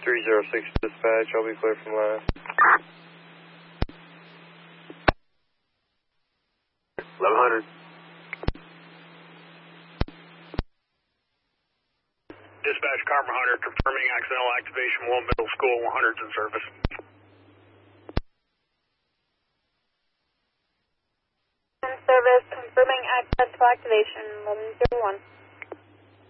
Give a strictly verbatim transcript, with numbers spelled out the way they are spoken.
three zero six dispatch, I'll be clear from line. eleven hundred. Dispatch, Carver Hunter, confirming accidental activation, Willow Middle School, one hundred's in service. In service, confirming accidental activation, eleven zero one.